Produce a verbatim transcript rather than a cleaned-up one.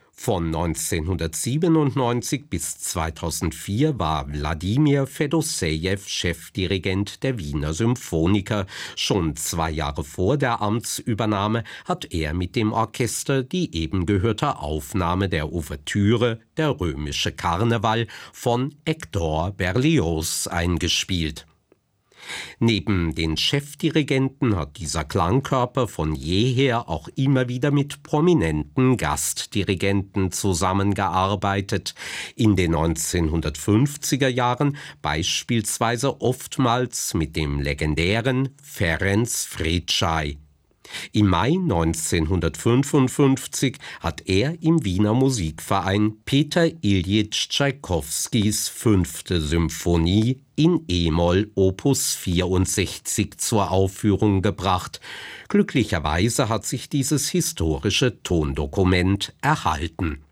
Von neunzehnhundertsiebenundneunzig bis zweitausendvier war Wladimir Fedosejew Chefdirigent der Wiener Symphoniker. Schon zwei Jahre vor der Amtsübernahme hat er mit dem Orchester die eben gehörte Aufnahme der Ouvertüre Der römische Karneval von Hector Berlioz eingespielt. Neben den Chefdirigenten hat dieser Klangkörper von jeher auch immer wieder mit prominenten Gastdirigenten zusammengearbeitet. In den neunzehnhundertfünfziger Jahren beispielsweise oftmals mit dem legendären Ferenc Fricsay. Im Mai neunzehnhundertfünfundfünfzig hat er im Wiener Musikverein Peter Iljitsch Tschaikowskis fünfte Symphonie in e-Moll Opus vierundsechzig zur Aufführung gebracht. Glücklicherweise hat sich dieses historische Tondokument erhalten.